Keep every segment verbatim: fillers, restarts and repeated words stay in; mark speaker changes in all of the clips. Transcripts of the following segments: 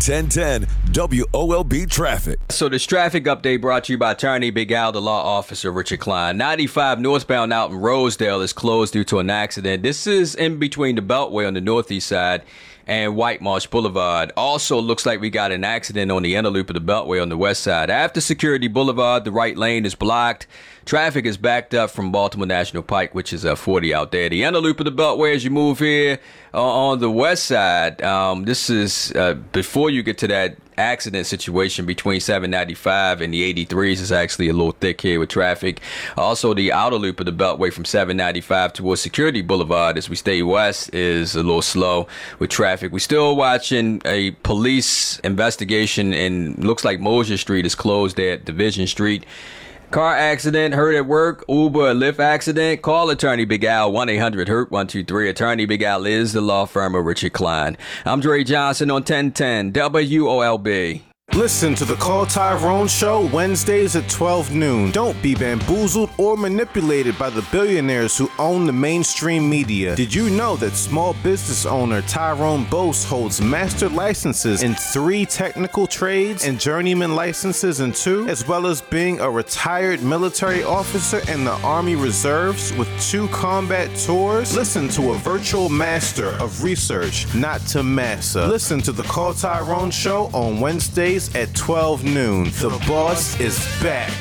Speaker 1: ten ten W O L B Traffic.
Speaker 2: So this traffic update brought to you by Attorney Big Al, the law officer, Richard Klein. ninety-five northbound out in Rosedale is closed due to an accident. This is in between the Beltway on the northeast side and White Marsh Boulevard. Also looks like we got an accident on the inner loop of the Beltway on the west side. After Security Boulevard, the right lane is blocked. Traffic is backed up from Baltimore National Pike, which is uh, forty out there. The inner loop of the Beltway as you move here uh, on the west side. Um, this is uh, before you get to that accident situation between seven ninety-five and the eighty-threes is actually a little thick here with traffic. Also, the outer loop of the Beltway from seven ninety-five towards Security Boulevard as we stay west is a little slow with traffic. We're still watching a police investigation, and looks like Mosier Street is closed there at Division Street. Car accident, hurt at work, Uber or Lyft accident. Call Attorney Big Al, one eight hundred hurt one two three. Attorney Big Al is the law firm of Richard Klein. I'm Dre Johnson on ten ten W O L B.
Speaker 3: Listen to the Call Tyrone Show Wednesdays at twelve noon. Don't be bamboozled or manipulated by the billionaires who own the mainstream media. Did you know that small business owner Tyrone Bose holds master licenses in three technical trades and journeyman licenses in two, as well as being a retired military officer in the Army Reserves with two combat tours? Listen to a virtual master of research, not to massa. Listen to the Call Tyrone Show on Wednesdays at twelve noon. The boss is back.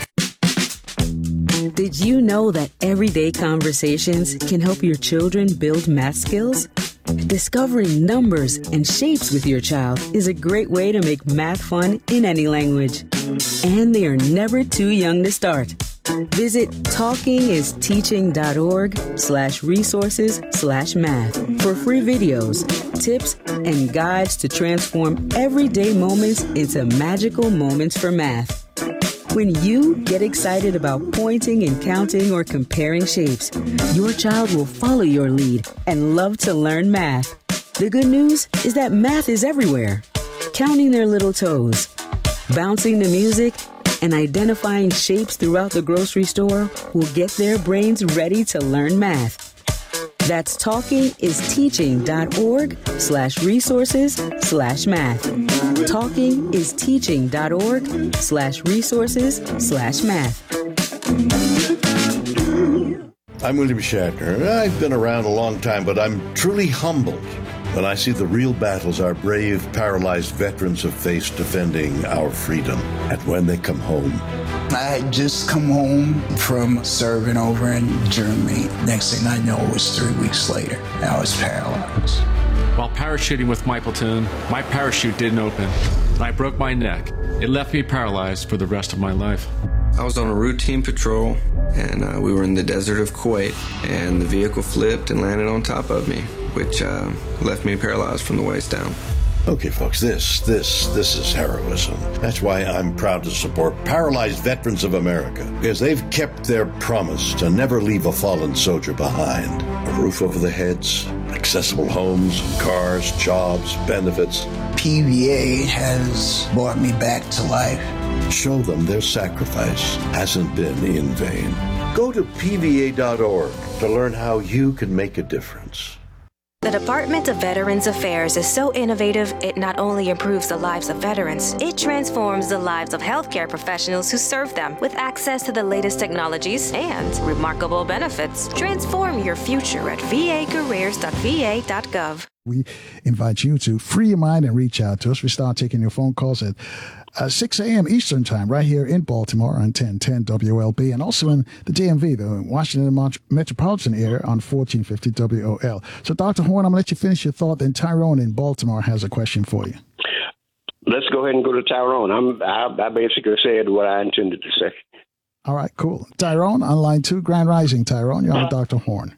Speaker 4: Did you know that everyday conversations can help your children build math skills? Discovering numbers and shapes with your child is a great way to make math fun in any language. And they are never too young to start. Visit talkingisteaching.org slash resources slash math for free videos, tips, and guides to transform everyday moments into magical moments for math. When you get excited about pointing and counting or comparing shapes, your child will follow your lead and love to learn math. The good news is that math is everywhere. Counting their little toes, bouncing the music, and identifying shapes throughout the grocery store will get their brains ready to learn math. That's talkingisteaching.org slash resources slash math. Talkingisteaching.org slash resources slash math.
Speaker 5: I'm William Shatner. I've been around a long time, but I'm truly humbled when I see the real battles our brave, paralyzed veterans have faced defending our freedom. And when they come home,
Speaker 6: I had just come home from serving over in Germany. Next thing I know, it was three weeks later. I was paralyzed.
Speaker 7: While parachuting with my platoon, my parachute didn't open, and I broke my neck. It left me paralyzed for the rest of my life.
Speaker 8: I was on a routine patrol, and uh, we were in the desert of Kuwait, and the vehicle flipped and landed on top of me, which uh, left me paralyzed from the waist down.
Speaker 5: Okay, folks, this, this, this is heroism. That's why I'm proud to support Paralyzed Veterans of America, because they've kept their promise to never leave a fallen soldier behind. A roof over their heads, accessible homes, cars, jobs, benefits.
Speaker 6: P V A has brought me back to life.
Speaker 5: Show them their sacrifice hasn't been in vain. Go to P V A dot org to learn how you can make a difference.
Speaker 9: The Department of Veterans Affairs is so innovative, it not only improves the lives of veterans, it transforms the lives of healthcare professionals who serve them with access to the latest technologies and remarkable benefits. Transform your future at v a careers dot v a dot gov.
Speaker 10: We invite you to free your mind and reach out to us. We start taking your phone calls at Uh, six a.m. Eastern Time, right here in Baltimore on ten ten W L B, and also in the D M V, the Washington Metropolitan area, on fourteen fifty W O L. So, Doctor Horn, I'm going to let you finish your thought, then Tyrone in Baltimore has a question for you.
Speaker 11: Let's go ahead and go to Tyrone. I'm, I, I basically said what I intended to say.
Speaker 10: All right, cool. Tyrone, on line two, Grand Rising, Tyrone. You're on with Doctor Horn.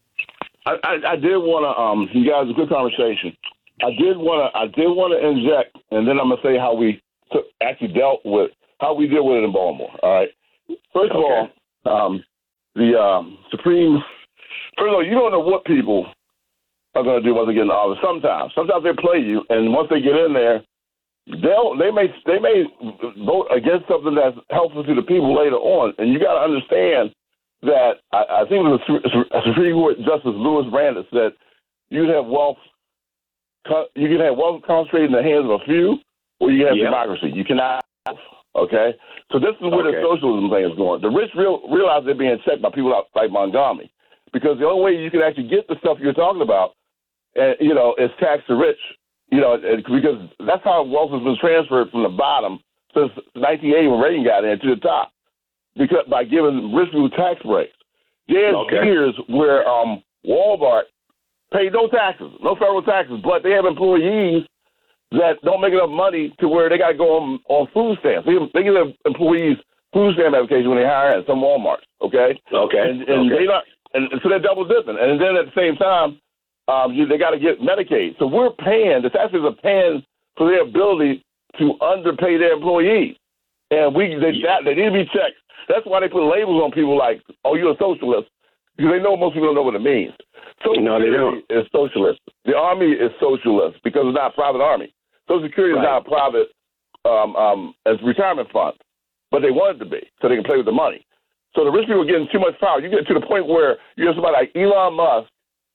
Speaker 12: I, I, I did want to, um, you guys, a good conversation. I did want to, I did want to inject, and then I'm going to say how we actually dealt with how we deal with it in Baltimore. All right. First of okay. all, um, the um, Supreme. First of all, you don't know what people are going to do once they get in the office. Sometimes, sometimes they play you, and once they get in there, they'll they may they may vote against something that's helpful to the people later on. And you got to understand that I, I think it was a Supreme Court Justice Louis Brandeis said you'd have wealth. You can have wealth concentrated in the hands of a few, or you have
Speaker 11: yep.
Speaker 12: democracy. You cannot. Okay, so this is where
Speaker 11: okay.
Speaker 12: the socialism thing is going. The rich real, realize they're being checked by people like Montgomery, because the only way you can actually get the stuff you're talking about, and you know, is tax the rich. You know, because that's how wealth has been transferred from the bottom since nineteen eighty when Reagan got in to the top, because by giving rich people tax breaks. There's
Speaker 11: okay.
Speaker 12: years where um, Walmart paid no taxes, no federal taxes, but they have employees that don't make enough money to where they got to go on, on food stamps. They, they give their employees food stamp application when they hire at some Walmarts. Okay.
Speaker 11: Okay.
Speaker 12: And, and
Speaker 11: okay.
Speaker 12: they not, and so they're double dipping. And then at the same time, um, you, they got to get Medicaid. So we're paying. The taxpayers are paying for their ability to underpay their employees, and we they yeah. that, they need to be checked. That's why they put labels on people like, "Oh, you're a socialist," because they know most people don't know what it means. Social
Speaker 11: no, they don't.
Speaker 12: Is socialist. The Army is socialist because it's not a private army. Social Security right. is not a private um, um, as retirement fund, but they want it to be so they can play with the money. So the rich people are getting too much power. You get to the point where you have somebody like Elon Musk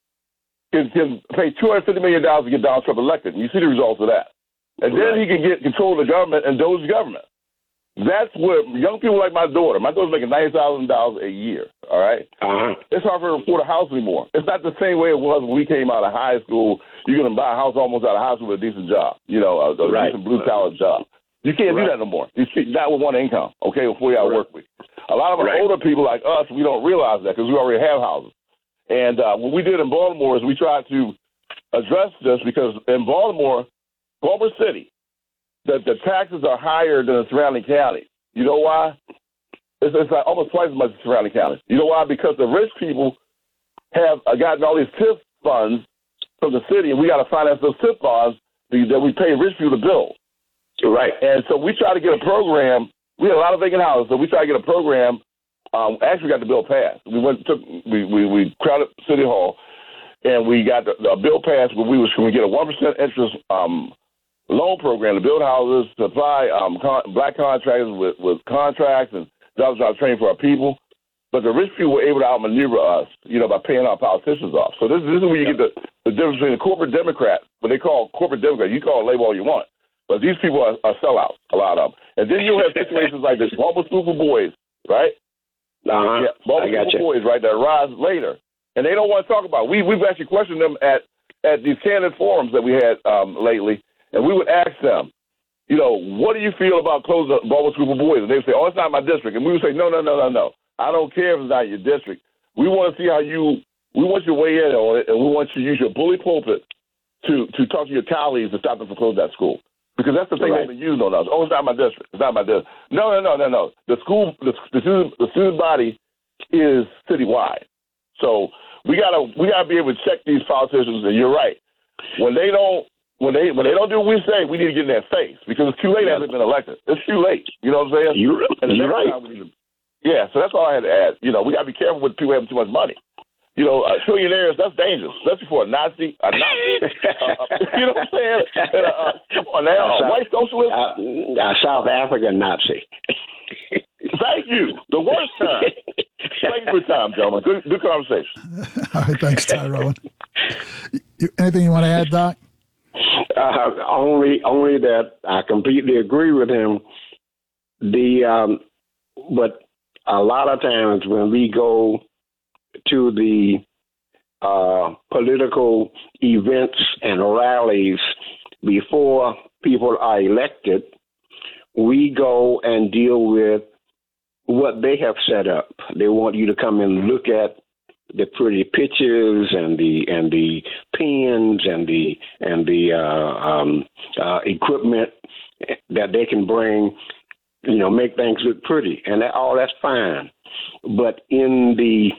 Speaker 12: can, can pay two hundred fifty million dollars to get Donald Trump elected. And you see the results of that. And right. then he can get control of the government and Doge government. That's what young people like my daughter. My daughter's making ninety thousand dollars a year, all right?
Speaker 11: Uh-huh.
Speaker 12: It's hard for her to afford a house anymore. It's not the same way it was when we came out of high school. You're going to buy a house almost out of high school with a decent job, you know, a, a
Speaker 11: right.
Speaker 12: decent blue-collar job. You can't right. do that no more. You see, not with one income, okay, with forty-hour right. work week. A lot of our right. older people like us, we don't realize that because we already have houses. And uh, what we did in Baltimore is we tried to address this because in Baltimore, Baltimore City, the, the taxes are higher than the surrounding counties. You know why? It's, it's like almost twice as much as surrounding counties. You know why? Because the rich people have uh, gotten all these T I F funds from the city, and we got to finance those T I F funds that we pay rich people to build.
Speaker 11: Right.
Speaker 12: And so we try to get a program. We had a lot of vacant houses, so we try to get a program. Um, actually, got the bill passed. We went took we we, we crowded City Hall, and we got the, the bill passed where we was going to get a one percent interest um, loan program to build houses, to supply um, con- black contractors with, with contracts and jobs job training for our people. But the rich people were able to outmaneuver us, you know, by paying our politicians off. So this, this is where you get the, the difference between the corporate Democrat, what they call corporate Democrat. You call it label all you want. But these people are, are sellouts, a lot of them. And then you'll have situations like this, Baltimore School for Boys, right?
Speaker 11: Uh-huh.
Speaker 12: Yeah, Baltimore School for Boys, right, that rise later. And they don't want to talk about it. We, we've actually questioned them at, at these candid forums that we had um, lately, and we would ask them, you know, what do you feel about closing Baltimore School for Boys? And they would say, oh, it's not my district. And we would say, no, no, no, no, no. I don't care if it's not your district. We want to see how you, we want you to weigh in on it, and we want you to use your bully pulpit to, to talk to your colleagues to stop them from closing that school. Because that's the thing right. they've been using on us. Oh, it's not my district. It's not my district. No, no, no, no, no. The school, the, the, student, the student body is citywide. So we gotta we gotta be able to check these politicians. And you're right. When they don't when they when they don't do what we say, we need to get in their face because it's too late. They haven't been elected. It's too late. You know what I'm saying?
Speaker 11: You, you're right.
Speaker 12: To, yeah. So that's all I had to add. You know, we gotta be careful with people having too much money. You know, uh, trillionaires, that's dangerous, especially for a Nazi. A Nazi uh, you know what I'm saying? And, uh, uh, come on now,
Speaker 11: South,
Speaker 12: white socialist.
Speaker 11: Uh, uh, South African Nazi.
Speaker 12: Thank you. The worst time. Thank you for your time, gentlemen. Good, good conversation.
Speaker 10: All right, thanks, Tyrone. you, anything you want to add, Doc?
Speaker 11: Uh, only, only that I completely agree with him. The, um, but a lot of times when we go to the uh, political events and rallies before people are elected, we go and deal with what they have set up. They want you to come and look at the pretty pictures and the and the pens and the and the uh, um, uh, equipment that they can bring, you know, make things look pretty, and that, all that's fine. But in the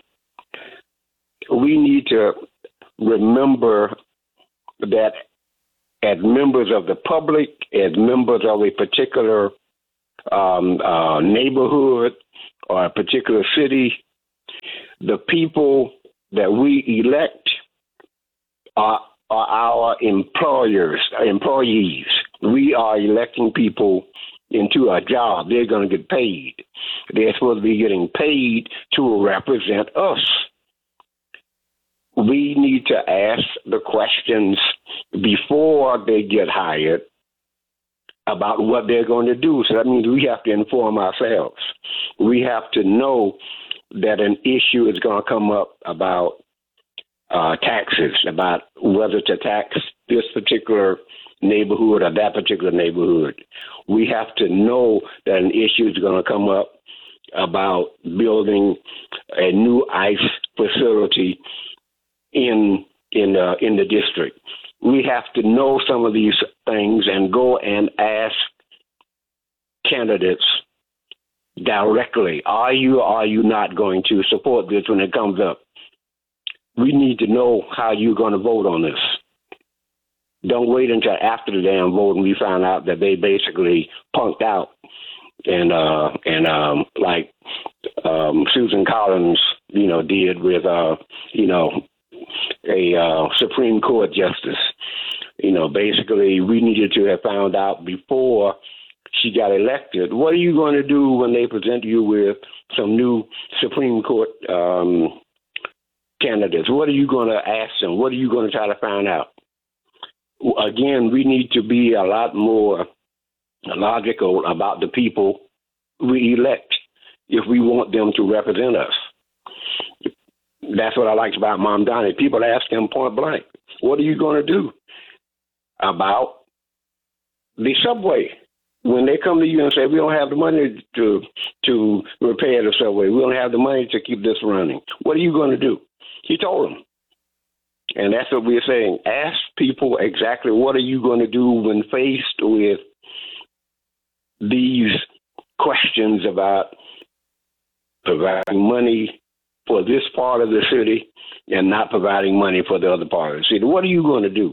Speaker 11: we need to remember that as members of the public, as members of a particular um, uh, neighborhood or a particular city, the people that we elect are, are our employers, employees. We are electing people into a job. They're going to get paid. They're supposed to be getting paid to represent us. We need to ask the questions before they get hired about what they're going to do. So that means we have to inform ourselves. We have to know that an issue is going to come up about uh, taxes, about whether to tax this particular neighborhood or that particular neighborhood. We have to know that an issue is going to come up about building a new ICE facility in in uh, in the district. We have to know some of these things and go and ask candidates directly, are you or are you not going to support this when it comes up? We need to know how you're going to vote on this. Don't wait until after the damn vote and we find out that they basically punked out. And uh, and um, like um, Susan Collins, you know, did with, uh, you know, a uh, Supreme Court justice. You know, basically, we needed to have found out before she got elected, what are you going to do when they present you with some new Supreme Court um, candidates? What are you going to ask them? What are you going to try to find out? Again, we need to be a lot more logical about the people we elect if we want them to represent us. That's what I liked about Mom Donnie. People ask him point blank, what are you going to do about the subway? When they come to you and say, we don't have the money to to repair the subway, we don't have the money to keep this running, what are you going to do? He told them. And that's what we're saying. Ask people exactly what are you going to do when faced with these questions about providing money for this part of the city and not providing money for the other part of the city. What are you going to do?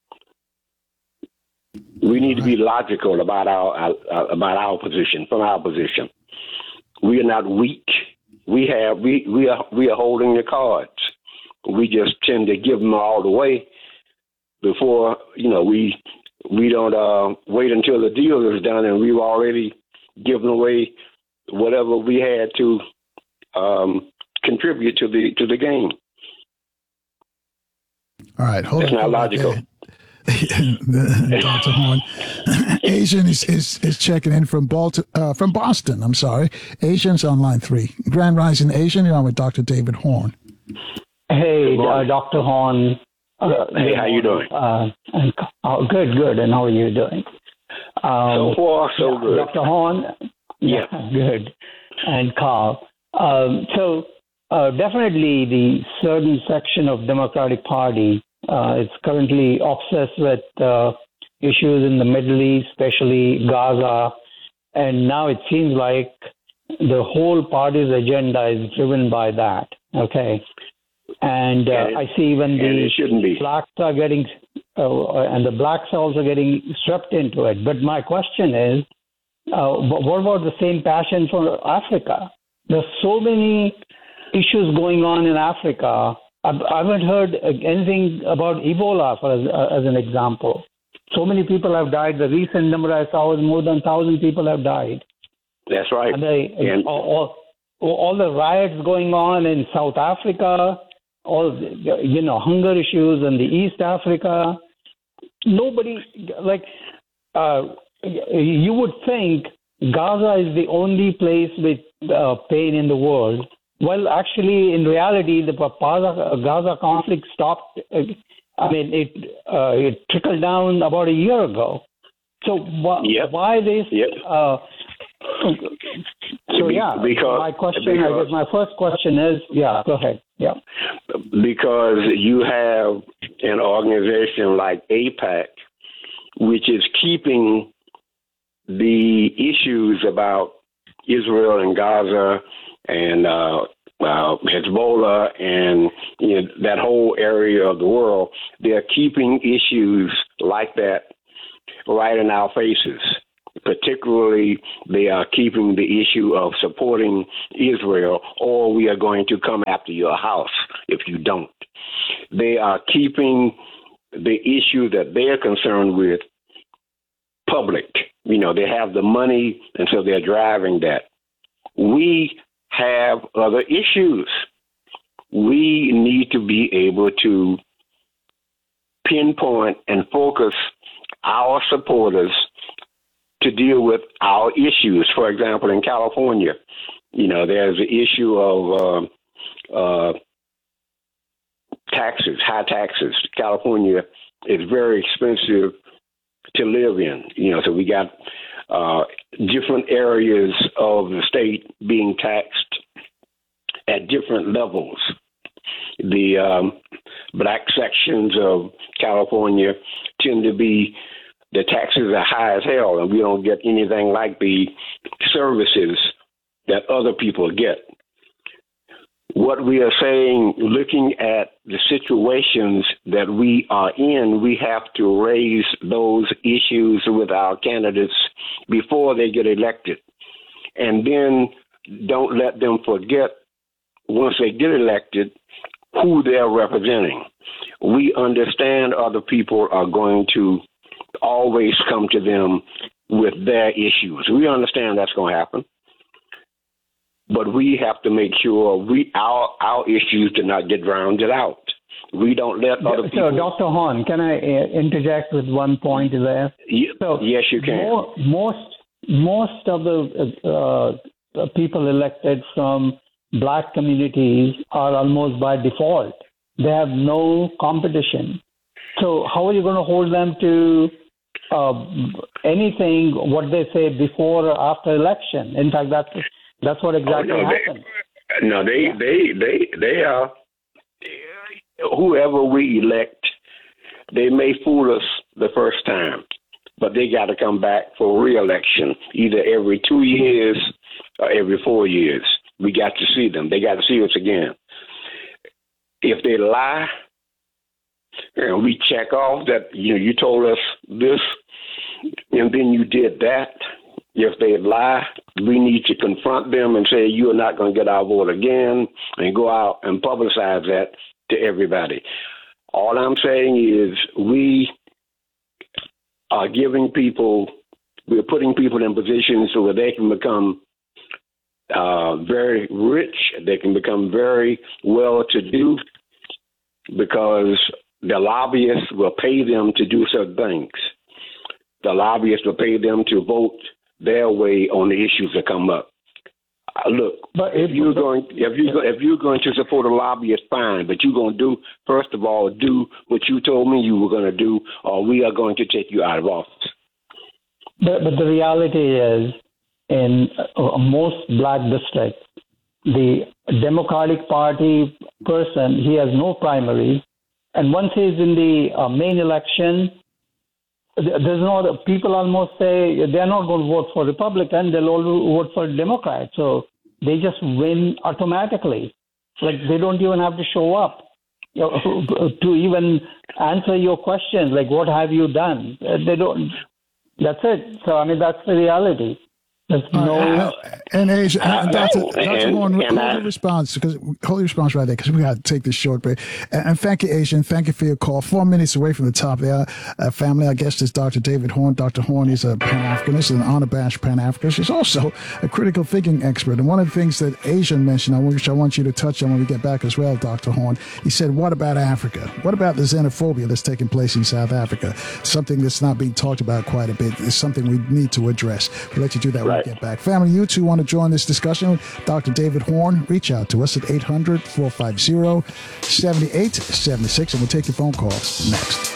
Speaker 11: We need to be logical about our, our about our position, from our position. We are not weak. We have we we are we are holding the cards. We just tend to give them all the way before, you know, we we don't uh, wait until the deal is done and we've already given away whatever we had to um, contribute to the to the game.
Speaker 10: All right, hold
Speaker 11: It's
Speaker 10: on.
Speaker 11: not logical.
Speaker 10: Doctor Horn. Asian is, is, is checking in from Balti- uh, from Boston. I'm sorry. Asian's on line three. Grand Rising Asian, you're on with Doctor David Horn.
Speaker 13: Hey, uh, Doctor Horn. Uh,
Speaker 11: hey, how you doing?
Speaker 13: Uh, and, oh, good, good. And how are you doing? Um,
Speaker 11: so far, so good.
Speaker 13: Doctor Horn?
Speaker 11: Yeah.
Speaker 13: yeah. Good. And Carl. Um, so uh, definitely the certain section of Democratic Party uh, is currently obsessed with uh, issues in the Middle East, especially Gaza. And now it seems like the whole party's agenda is driven by that. Okay. And, uh, and I see when the blacks are getting, uh, and the blacks are also getting swept into it. But my question is, uh, what about the same passion for Africa? There's so many issues going on in Africa. I've, I haven't heard anything about Ebola, for as, uh, as an example. So many people have died. The recent number I saw was more than one thousand people have died.
Speaker 11: That's right.
Speaker 13: And they,
Speaker 11: and
Speaker 13: all, all, all the riots going on in South Africa, all the, you know, hunger issues in the East Africa. Nobody, like, uh, you would think Gaza is the only place with uh, pain in the world. Well, actually, in reality, the Gaza conflict stopped. Uh, I mean, it uh, it trickled down about a year ago. So wh-
Speaker 11: yep.
Speaker 13: why this?
Speaker 11: Yep.
Speaker 13: Uh, so yeah,
Speaker 11: because,
Speaker 13: my question,
Speaker 11: because,
Speaker 13: I guess my first question is, yeah, go ahead. Yeah.
Speaker 11: Because you have an organization like AIPAC, which is keeping the issues about Israel and Gaza and uh, uh, Hezbollah and you know, that whole area of the world, they're keeping issues like that right in our faces. Particularly, they are keeping the issue of supporting Israel, or we are going to come after your house if you don't. They are keeping the issue that they're concerned with public. You know, they have the money, and so they're driving that. We have other issues. We need to be able to pinpoint and focus our supporters to deal with our issues. For example, in California, you know, there's the issue of uh, uh, taxes, high taxes. California is very expensive to live in. You know, so we got uh, different areas of the state being taxed at different levels. The um, black sections of California tend to be, the taxes are high as hell, and we don't get anything like the services that other people get. What we are saying, looking at the situations that we are in, we have to raise those issues with our candidates before they get elected. And then don't let them forget, once they get elected, who they're representing. We understand other people are going to always come to them with their issues. We understand that's going to happen. But we have to make sure we our our issues do not get drowned out. We don't let other people.
Speaker 13: So, Doctor Horn, can I uh, interject with one point there?
Speaker 11: Yeah,
Speaker 13: so,
Speaker 11: yes, you can.
Speaker 13: More, most most of the uh, people elected from black communities are almost by default. They have no competition. So, how are you going to hold them to uh, anything what they say before or after election? In fact, that's That's what exactly
Speaker 11: oh, no,
Speaker 13: happened.
Speaker 11: They, no, they, yeah. they, they, they are, whoever we elect, they may fool us the first time, but they got to come back for re-election, either every two years or every four years. We got to see them. They got to see us again. If they lie, and we check off that, you know, you told us this, and then you did that. If they lie, we need to confront them and say, you are not going to get our vote again, and go out and publicize that to everybody. All I'm saying is we are giving people, we're putting people in positions so that they can become uh, very rich, they can become very well-to-do, because the lobbyists will pay them to do certain things. The lobbyists will pay them to vote their way on the issues that come up. Uh, look, but if you're going, if you if you're going to support a lobbyist, fine. But you're going to do, first of all, do what you told me you were going to do, or we are going to take you out of office.
Speaker 13: But, but the reality is, in uh, most black districts, the Democratic Party person, he has no primaries, and once he's in the uh, main election, there's no, people almost say they're not going to vote for Republican, they'll all vote for Democrat. So they just win automatically. Like they don't even have to show up, you know, to even answer your questions, like what have you done? They don't, that's it. So, I mean, that's the reality. There's no. Uh,
Speaker 10: and Asia, uh, Doctor Doctor Horn, hold your response, because hold your response right there, because we got to take this short break. And, and thank you, Asia, and thank you for your call. Four minutes away from the top there. Uh, family, I guess is Doctor David Horn. Doctor Horn is a Pan-Africanist, an unabashed Pan-Africanist. He's also a critical thinking expert. And one of the things that Asia mentioned, which I want you to touch on when we get back as well, Doctor Horn, he said, what about Africa? What about the xenophobia that's taking place in South Africa? Something that's not being talked about quite a bit. Is something we need to address. We'll let you do that right. Get back. Family, you too want to join this discussion, Doctor David Horn, reach out to us at eight hundred, four five zero, seven eight seven six, and we'll take your phone calls next.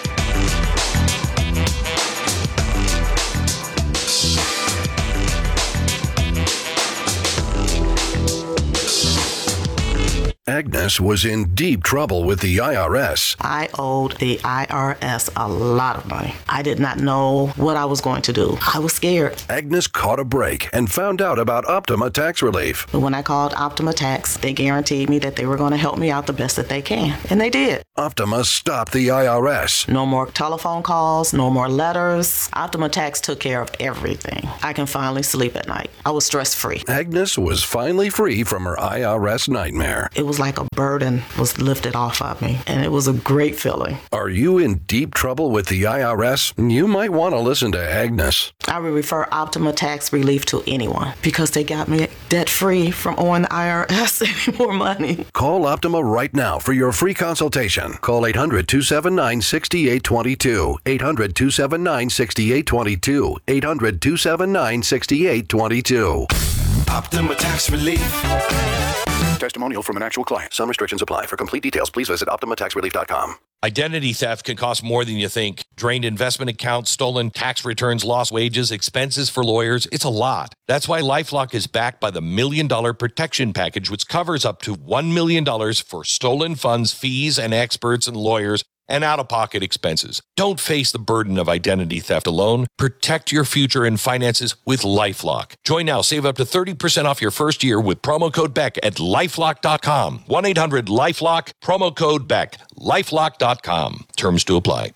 Speaker 14: Agnes was in deep trouble with the I R S.
Speaker 15: I owed the I R S a lot of money. I did not know what I was going to do. I was scared.
Speaker 14: Agnes caught a break and found out about Optima Tax Relief.
Speaker 15: When I called Optima Tax, they guaranteed me that they were going to help me out the best that they can. And they did.
Speaker 14: Optima stopped the I R S.
Speaker 15: No more telephone calls, no more letters. Optima Tax took care of everything. I can finally sleep at night. I was stress-free.
Speaker 14: Agnes was finally free from her I R S nightmare.
Speaker 15: It was like like a burden was lifted off of me, and it was a great feeling.
Speaker 14: Are you in deep trouble with the I R S? You might want to listen to Agnes.
Speaker 15: I would refer Optima Tax Relief to anyone because they got me debt-free from owing the I R S any more money.
Speaker 14: Call Optima right now for your free consultation. Call eight hundred, two seven nine, six eight two two. eight hundred, two seven nine, six eight two two. eight hundred, two seven nine, six eight two two.
Speaker 1: Optima Tax Relief.
Speaker 14: Testimonial from an actual client. Some restrictions apply. For complete details, please visit optima tax relief dot com.
Speaker 16: Identity theft can cost more than you think. Drained investment accounts, stolen tax returns, lost wages, expenses for lawyers. It's a lot. That's why LifeLock is backed by the Million Dollar Protection Package, which covers up to one million dollars for stolen funds, fees, and experts and lawyers, and out-of-pocket expenses. Don't face the burden of identity theft alone. Protect your future and finances with LifeLock. Join now. Save up to thirty percent off your first year with promo code Beck at lifelock dot com. one eight hundred lifelock, promo code Beck, lifelock dot com. Terms to apply.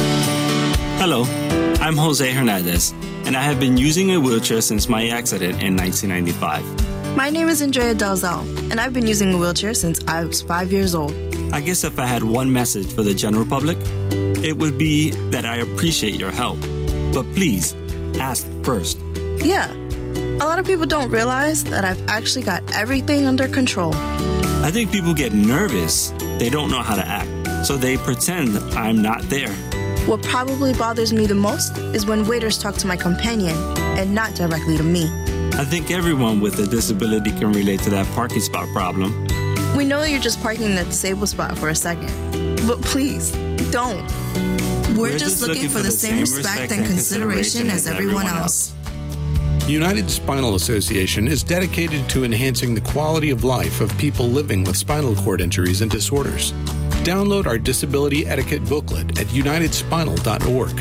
Speaker 17: Hello, I'm Jose Hernandez, and I have been using a wheelchair since my accident in nineteen ninety-five.
Speaker 18: My name is Andrea Dalzell, and I've been using a wheelchair since I was five years old.
Speaker 17: I guess if I had one message for the general public, it would be that I appreciate your help. But please, ask first.
Speaker 18: Yeah, a lot of people don't realize that I've actually got everything under control.
Speaker 17: I think people get nervous. They don't know how to act, so they pretend I'm not there.
Speaker 18: What probably bothers me the most is when waiters talk to my companion and not directly to me.
Speaker 17: I think everyone with a disability can relate to that parking spot problem.
Speaker 18: We know you're just parking in the disabled spot for a second, but please, don't. We're, We're just, just looking, looking for the same respect and consideration as everyone else.
Speaker 19: United Spinal Association is dedicated to enhancing the quality of life of people living with spinal cord injuries and disorders. Download our disability etiquette booklet at united spinal dot org.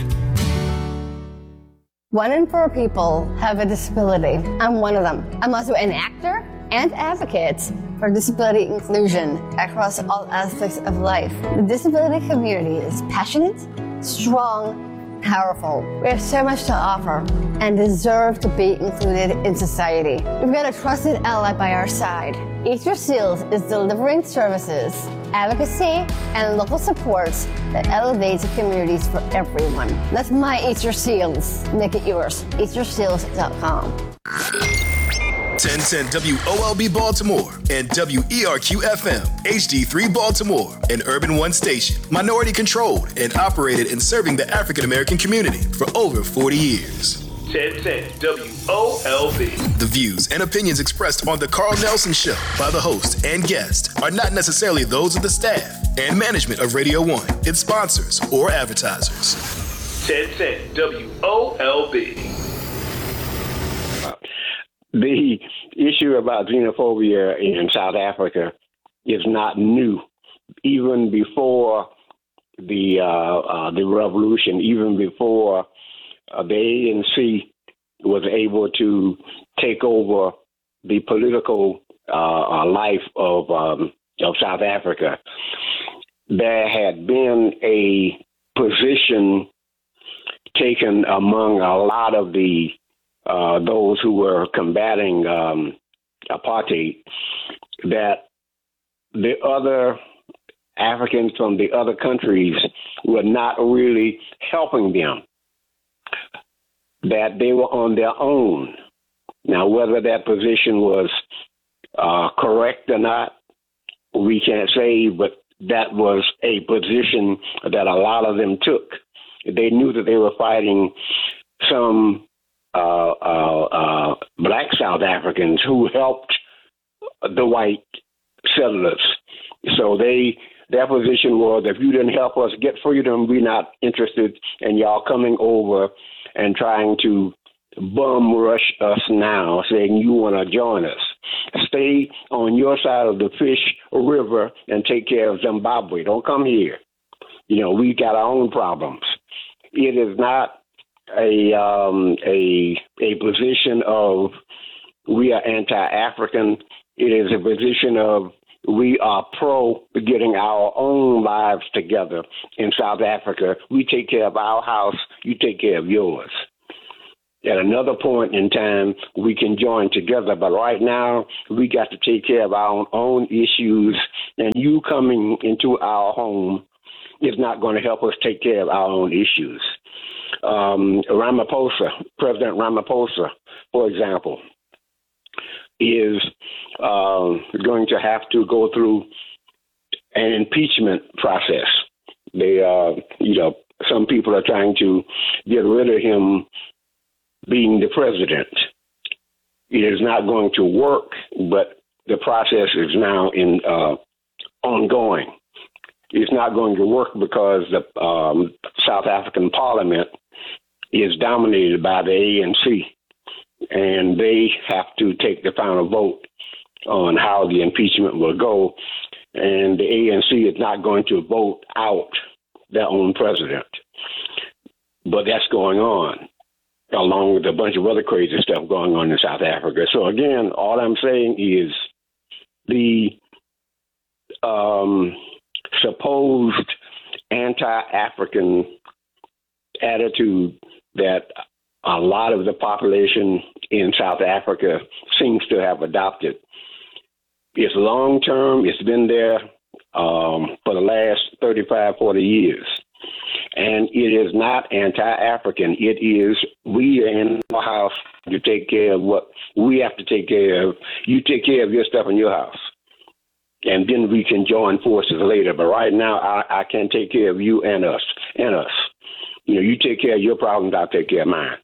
Speaker 20: One in four people have a disability. I'm one of them. I'm also an actor and advocate for disability inclusion across all aspects of life. The disability community is passionate, strong, powerful. We have so much to offer and deserve to be included in society. We've got a trusted ally by our side. Eat Your Seals is delivering services, advocacy, and local supports that elevates communities for everyone. Let my Eat Your Seals make it yours. eat your seals dot com.
Speaker 21: ten ten W O L B Baltimore and W E R Q F M, H D three Baltimore, an Urban One station, minority controlled and operated in serving the African American community for over forty years. ten ten W O L B. The views and opinions expressed on The Carl Nelson Show by the host and guest are not necessarily those of the staff and management of Radio One, its sponsors, or advertisers. ten ten W O L B.
Speaker 11: The issue about xenophobia in South Africa is not new. Even before the uh, uh, the revolution, even before uh, the A N C was able to take over the political uh, life of um, of South Africa, there had been a position taken among a lot of the Uh, those who were combating um, apartheid, that the other Africans from the other countries were not really helping them, that they were on their own. Now, whether that position was uh, correct or not, we can't say, but that was a position that a lot of them took. They knew that they were fighting some Uh, uh, uh, black South Africans who helped the white settlers. So they, their position was, if you didn't help us get freedom, we're not interested in y'all coming over and trying to bum rush us now, saying you want to join us. Stay on your side of the Fish River and take care of Zimbabwe. Don't come here. You know, we got our own problems. It is not a um, a a position of we are anti-African. It is a position of we are pro getting our own lives together in South Africa. We take care of our house, you take care of yours. At another point in time, we can join together. But right now, we got to take care of our own, own issues And you coming into our home is not going to help us take care of our own issues. Um, Ramaphosa, President Ramaphosa, for example, is uh, going to have to go through an impeachment process. They, uh, you know, some people are trying to get rid of him being the president. It is not going to work, but the process is now in uh, ongoing. It's not going to work because the um, South African Parliament is dominated by the A N C, and they have to take the final vote on how the impeachment will go. And the A N C is not going to vote out their own president. But that's going on, along with a bunch of other crazy stuff going on in South Africa. So again, all I'm saying is the um, supposed anti-African attitude that a lot of the population in South Africa seems to have adopted. It's long-term. It's been there um, for the last thirty-five, forty years. And it is not anti-African. It is we in our house to take care of what we have to take care of. You take care of your stuff in your house. And then we can join forces later. But right now, I, I can take care of you and us. And us. You know, you take care of your problems, I'll take care of mine.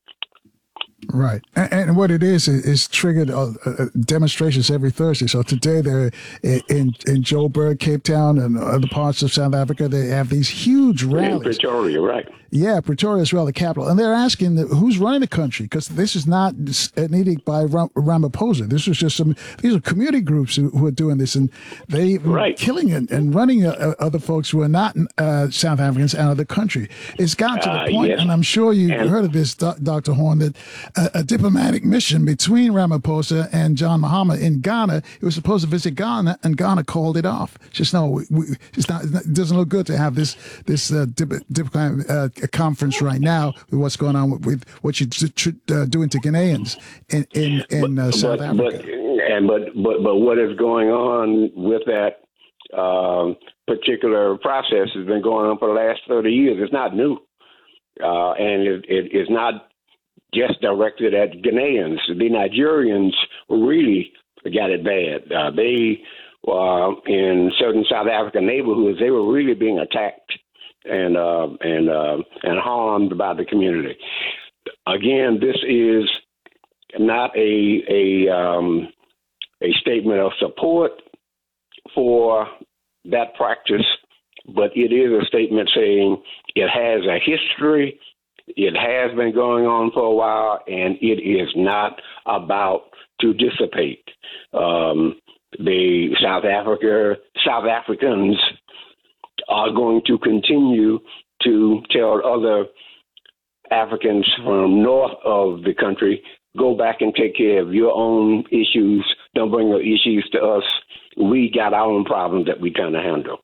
Speaker 10: Right. And, and what it is, is triggered uh, uh, demonstrations every Thursday. So today they're in, in Joburg, Cape Town, and other parts of South Africa. They have these huge rallies.
Speaker 11: In Pretoria, right.
Speaker 10: Yeah, Pretoria as well, the capital. And they're asking the, who's running the country, because this is not an edict by Ram- Ramaphosa. This was just some, these are community groups who, who are doing this, and they
Speaker 11: right.
Speaker 10: killing and, and running uh, other folks who are not uh, South Africans out of the country. It's gotten to the
Speaker 11: uh,
Speaker 10: point,
Speaker 11: yes.
Speaker 10: and I'm sure you
Speaker 11: and,
Speaker 10: heard of this, Doctor Horn, that a, a diplomatic mission between Ramaphosa and John Mahama in Ghana, it was supposed to visit Ghana, and Ghana called it off. Just no, we, we, it's not, it doesn't look good to have this, this uh, dip, diplomatic uh, conference right now with what's going on with, with what you're uh, doing to Ghanaians in in, in uh,
Speaker 11: but,
Speaker 10: South
Speaker 11: but,
Speaker 10: Africa.
Speaker 11: But, and but but but what is going on with that uh, particular process has been going on for the last thirty years. It's not new, uh, and it, it is not just directed at Ghanaians. The Nigerians really got it bad. Uh, they uh, in certain South African neighborhoods, they were really being attacked and uh, and uh, and harmed by the community. Again, this is not a a um, a statement of support for that practice, but it is a statement saying it has a history, it has been going on for a while, and it is not about to dissipate. Um, the South Africa South Africans are going to continue to tell other Africans from north of the country, go back and take care of your own issues. Don't bring your issues to us. We got our own problems that we trying to handle.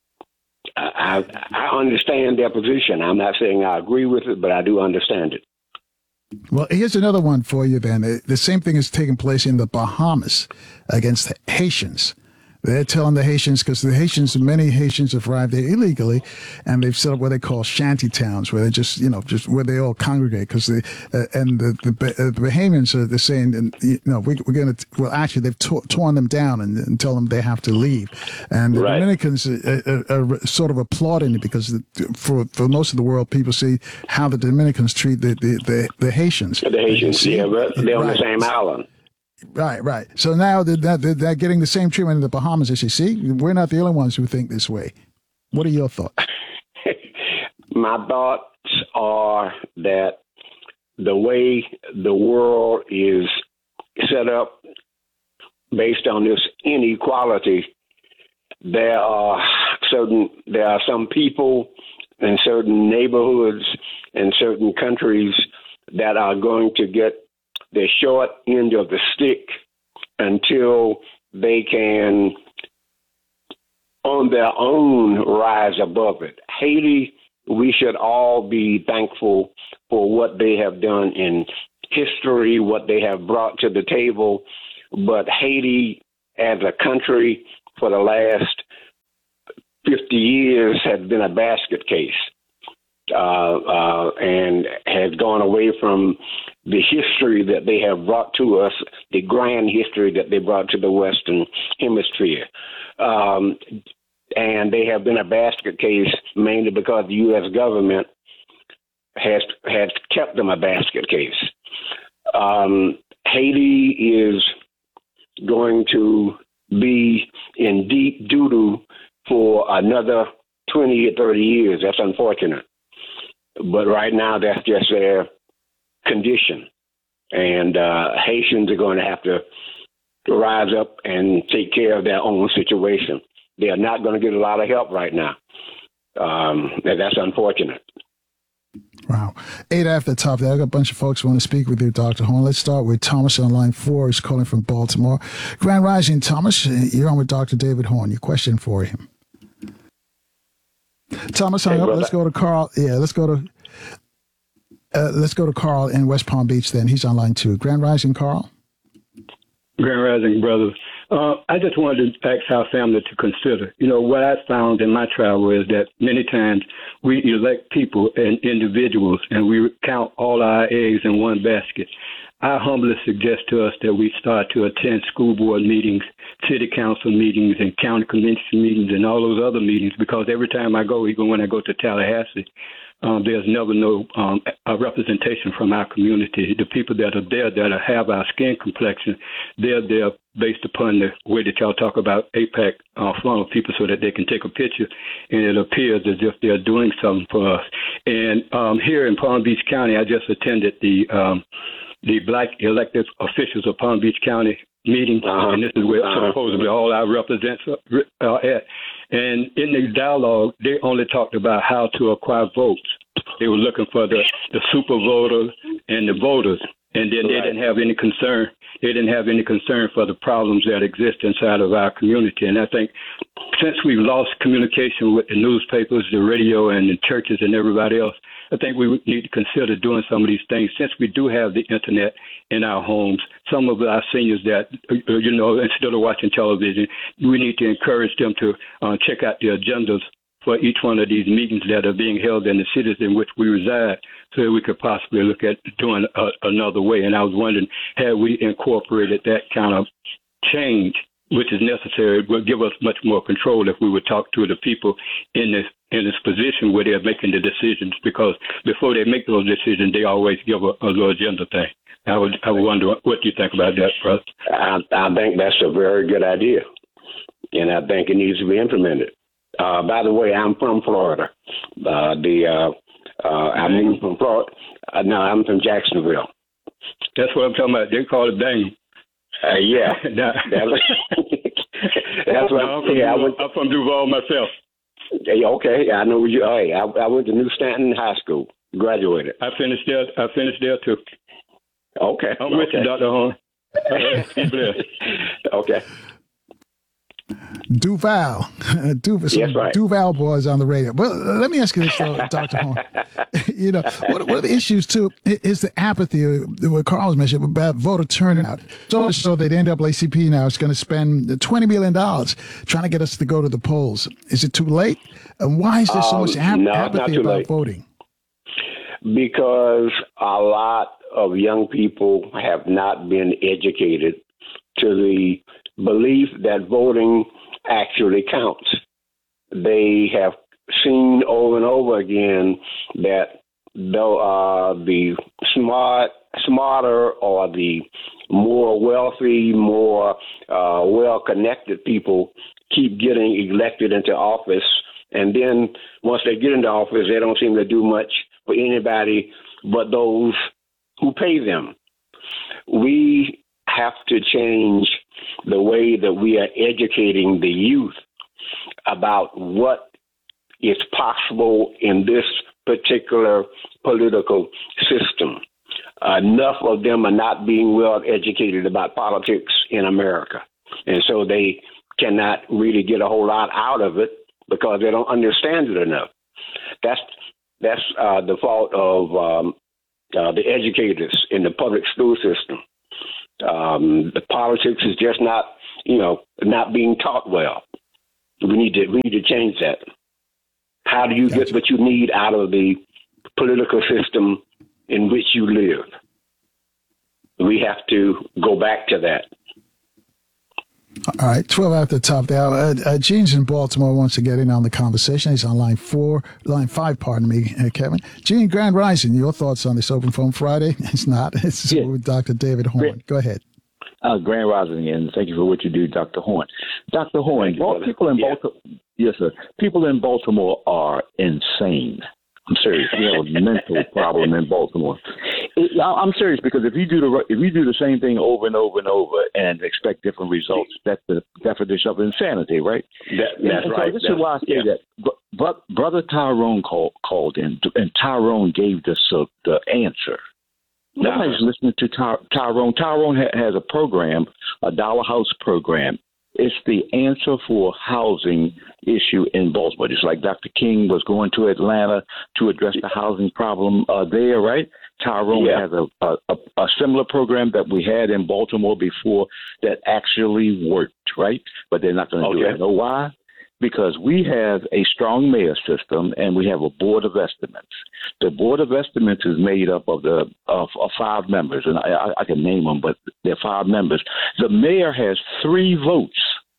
Speaker 11: I, I, I understand their position. I'm not saying I agree with it, but I do understand it.
Speaker 10: Well, here's another one for you then. The same thing is taking place in the Bahamas against the Haitians. They're telling the Haitians, because the Haitians, many Haitians have arrived there illegally, and they've set up what they call shanty towns, where they just, you know, just where they all congregate. Because they uh, and the the, uh, the Bahamians are they're saying, and you know, we, we're going to well, actually they've t- torn them down and, and tell them they have to leave. And the right. Dominicans are, are, are sort of applauding it, because for for most of the world, people see how the Dominicans treat the the, the, the Haitians.
Speaker 11: The Haitians, yeah, but they're on right. the same island.
Speaker 10: Right, right. So now they're, they're, they're getting the same treatment in the Bahamas as you see. We're not the only ones who think this way. What are your thoughts?
Speaker 11: My thoughts are that the way the world is set up based on this inequality, there are certain there are some people in certain neighborhoods and certain countries that are going to get the short end of the stick until they can, on their own, rise above it. Haiti, we should all be thankful for what they have done in history, what they have brought to the table. But Haiti, as a country, for the last fifty years has been a basket case uh, uh, and has gone away from the history that they have brought to us, the grand history that they brought to the Western Hemisphere. Um, and they have been a basket case mainly because the U S government has has kept them a basket case. Um, Haiti is going to be in deep doo-doo for another twenty or thirty years. That's unfortunate. But right now, that's just their condition. And uh, Haitians are going to have to rise up and take care of their own situation. They are not going to get a lot of help right now. Um, and that's unfortunate.
Speaker 10: Wow. Eight after the top there. I got a bunch of folks who want to speak with you, Doctor Horn. Let's start with Thomas on line four. He's calling from Baltimore. Grand Rising, Thomas. You're on with Doctor David Horn. Your question for him. Thomas, hung hey, up. Let's go to Carl. Yeah, let's go to uh, let's go to Carl in West Palm Beach then. He's on line two. Grand Rising, Carl.
Speaker 2: Grand Rising, brothers. Uh, I just wanted to ask our family to consider, you know, what I found in my travel is that many times we elect people and individuals and we count all our eggs in one basket. I humbly suggest to us that we start to attend school board meetings, city council meetings, and county commission meetings, and all those other meetings, because every time I go, even when I go to Tallahassee, um, there's never no um, a representation from our community. The people that are there that have our skin complexion, they're there based upon the way that y'all talk about AIPAC uh, funnel people so that they can take a picture, and it appears as if they're doing something for us. And um, here in Palm Beach County, I just attended the um, the Black elected officials of Palm Beach County meeting, uh-huh. and this is where uh-huh. supposedly all our representatives are at. And in the dialogue, they only talked about how to acquire votes. They were looking for the, the super voters and the voters, and then they right. didn't have any concern. They didn't have any concern for the problems that exist inside of our community. And I think since we've lost communication with the newspapers, the radio, and the churches and everybody else, I think we need to consider doing some of these things. Since we do have the internet in our homes, some of our seniors that, you know, instead of watching television, we need to encourage them to uh, check out the agendas for each one of these meetings that are being held in the cities in which we reside, so that we could possibly look at doing a, another way. And I was wondering, had we incorporated that kind of change, which is necessary, would give us much more control if we would talk to the people in this in this position where they're making the decisions, because before they make those decisions, they always give a, a little agenda thing. I would I would wonder what you think about that, brother.
Speaker 11: I, I think that's a very good idea, and I think it needs to be implemented. Uh, by the way, I'm from Florida. Uh, the uh, uh, I moved from Florida. Uh, no, I'm from Jacksonville.
Speaker 2: That's what I'm talking about. They call it Dane.
Speaker 11: Uh, yeah, that's, that's what
Speaker 2: no, I'm, from yeah, I went, I'm from Duval myself.
Speaker 11: Okay, I know where you. Hey, I, I went to New Stanton High School. Graduated.
Speaker 2: I finished there. I finished there too.
Speaker 11: Okay,
Speaker 2: I'm with
Speaker 11: okay.
Speaker 2: you, Doctor Horn. Be blessed.
Speaker 11: Okay.
Speaker 10: Duval, Duval,
Speaker 11: yes, right.
Speaker 10: Duval boys on the radio. Well, let me ask you this, though, Doctor Horn. You know, what, what are the issues too? Is the apathy, what Carl mentioned about voter turnout? So much so that the N double A C P now is going to spend twenty million dollars trying to get us to go to the polls. Is it too late? And why is there so um, much ap- no, apathy about late. voting?
Speaker 11: Because a lot of young people have not been educated to the belief that voting actually counts. They have seen over and over again that though uh, the smart, smarter or the more wealthy, more uh, well-connected people keep getting elected into office, and then once they get into office, they don't seem to do much for anybody but those who pay them. We have to change the way that we are educating the youth about what is possible in this particular political system. Uh, enough of them are not being well educated about politics in America. And so they cannot really get a whole lot out of it because they don't understand it enough. That's that's uh, the fault of um, uh, the educators in the public school system. Um, the politics is just not, you know, not being taught well. We need to we need to change that. How do you gotcha. get what you need out of the political system in which you live? We have to go back to that.
Speaker 10: All right, twelve after the top there. Uh, uh, Gene's in Baltimore wants to get in on the conversation. He's on line four, line five, pardon me, uh, Kevin. Gene, Grand Rising, your thoughts on this Open Phone Friday? It's not. It's yeah. with Doctor David Horn. Go ahead.
Speaker 3: Uh, Grand Rising, and thank you for what you do, Doctor Horn. Doctor Horn, you, people in yeah. Baltimore, yes, sir. People in Baltimore are insane. I'm serious. We have a mental problem in Baltimore. It, I'm serious because if you do the if you do the same thing over and over and over and expect different results, that's the definition of insanity, right? That, that's and, right. So this that's, is why I say yeah. that. But Brother Tyrone called called in, and Tyrone gave us uh, the answer. Nobody's nah. listening to Ty- Tyrone. Tyrone ha- has a program, a Dollar House program. It's the answer for housing issue in Baltimore. Just like Doctor King was going to Atlanta to address the housing problem uh, there, right? Tyrone yeah. has a, a, a similar program that we had in Baltimore before that actually worked, right? But they're not going to okay. do it. You know why? Because we have a strong mayor system and we have a board of estimates. The board of estimates is made up of the of, of five members, and I, I can name them, but they're five members. The mayor has three votes.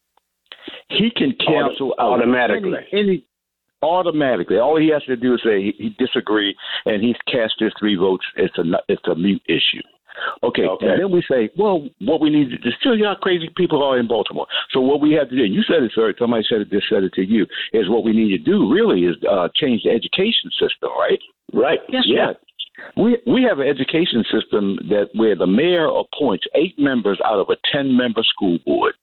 Speaker 3: He can cancel Auto- automatically. Any, any automatically. All he has to do is say he, he disagree, and he's cast his three votes. It's a it's a mute issue. Okay, okay, and then we say, well, what we need to still how crazy people are in Baltimore. So what we have to do, and you said it, sir, somebody said it, just said it to you, is what we need to do really is uh, change the education system, right? Right. Yes, yeah. Right. We we have an education system that where the mayor appoints eight members out of a ten-member school board.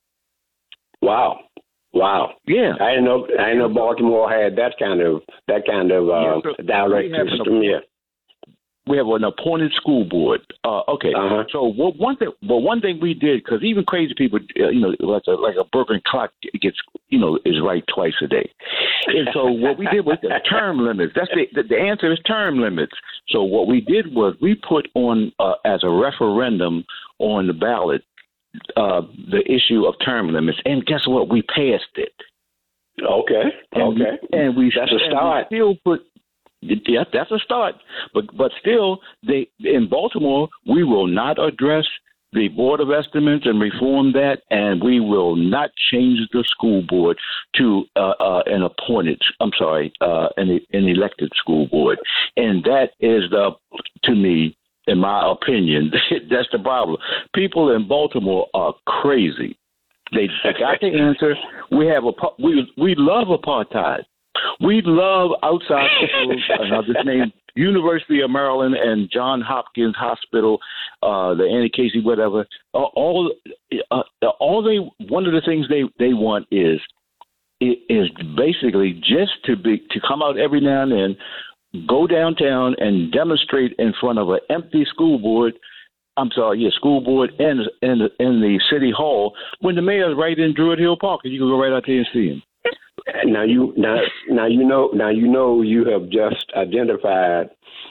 Speaker 3: Wow. Wow. Yeah. I didn't know I didn't know Baltimore had that kind of that kind of uh, yeah, so direct system. Yeah. We have an appointed school board. Uh, okay, uh-huh. so what, one thing, but one thing we did, because even crazy people, uh, you know, like a, like a broken clock gets, you know, is right twice a day. And so what we did was the term limits. That's the, the the answer is term limits. So what we did was we put on uh, as a referendum on the ballot uh, the issue of term limits, and guess what? We passed it. Okay. And okay. We, and we that's a start. We still put. Yeah, that's a start. But but still, they in Baltimore, we will not address the Board of Estimates and reform that, and we will not change the school board to uh, uh, an appointed, I'm sorry, uh, an, an elected school board. And that is, the, to me, in my opinion, that's the problem. People in Baltimore are crazy. They, they got the answer. We have a we we love apartheid. We love outside schools, and I'll just name University of Maryland and Johns Hopkins Hospital, uh, the Annie Casey, whatever. Uh, all, uh, all they one of the things they, they want is is basically just to be to come out every now and then, go downtown and demonstrate in front of an empty school board. I'm sorry, yeah, school board and in the, in the city hall when the mayor's right in Druid Hill Park, and you can go right out there and see him. Now you now now you know now you know you have just identified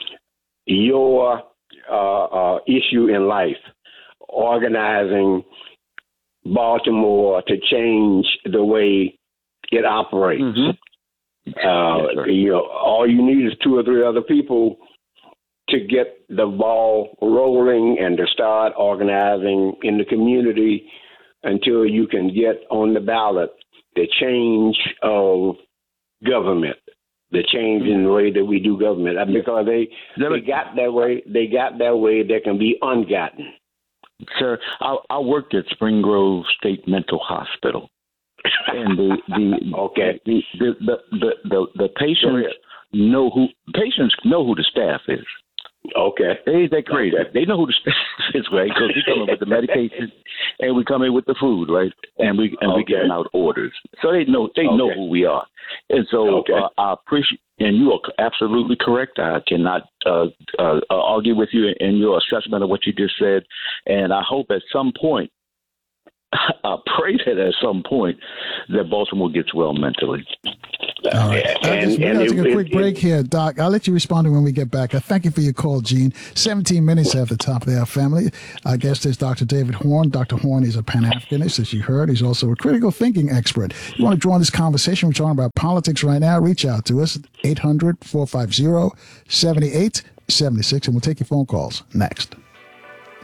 Speaker 3: your uh, uh, issue in life, organizing Baltimore to change the way it operates. Mm-hmm. Uh, yes, you know, all you need is two or three other people to get the ball rolling and to start organizing in the community until you can get on the ballot the change of government, the change in the way that we do government. Because they they got that way, they got that way that can be ungotten. Sir, I, I worked at Spring Grove State Mental Hospital, and the the okay the the the the, the, the patients know who patients know who the staff is. Okay. They they crazy. Okay. They know who the staff is, right? Because we come in with the medication and we come in with the food, right? And we and okay. we getting out orders. So they know they okay. know who we are. And so okay. uh, I appreciate, and you are absolutely correct. I cannot uh, uh, argue with you in your assessment of what you just said. And I hope at some point, I pray that at some point that Baltimore gets well mentally.
Speaker 10: All right. Uh,
Speaker 11: And,
Speaker 10: we're
Speaker 11: and
Speaker 10: going to take
Speaker 11: it-
Speaker 10: a quick
Speaker 11: it-
Speaker 10: break here, Doc. I'll let you respond to when we get back. I thank you for your call, Gene. seventeen minutes after the top of our family. Our guest is Doctor David Horn. Doctor Horn is a Pan-Africanist, as you heard. He's also a critical thinking expert. You want to join this conversation? We're talking about politics right now. Reach out to us, eight hundred, four five zero, seven eight seven six, and we'll take your phone calls next.